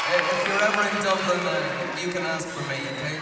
If you're ever in Dublin, you can ask for me, okay?